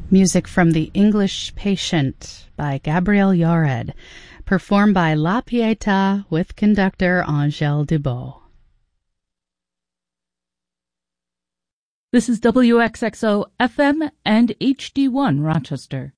Music from The English Patient by Gabriel Yared, performed by La Pietà with conductor Angèle Dubot. This is WXXO FM and HD1 Rochester.